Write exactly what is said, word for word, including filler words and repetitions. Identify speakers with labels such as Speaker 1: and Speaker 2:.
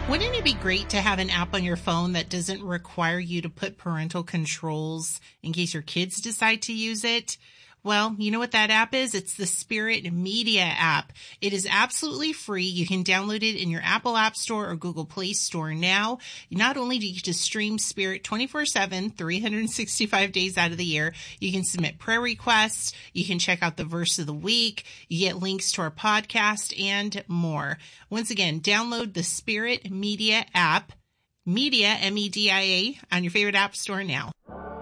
Speaker 1: Wouldn't it be great to have an app on your phone that doesn't require you to put parental controls in case your kids decide to use it? Well, you know what that app is? It's the Spirit Media app. It is absolutely free. You can download it in your Apple App Store or Google Play Store now. Not only do you get to stream Spirit twenty-four seven, three hundred sixty-five days out of the year, you can submit prayer requests, you can check out the verse of the week, you get links to our podcast, and more. Once again, download the Spirit Media app, Media, M E D I A, on your favorite app store now.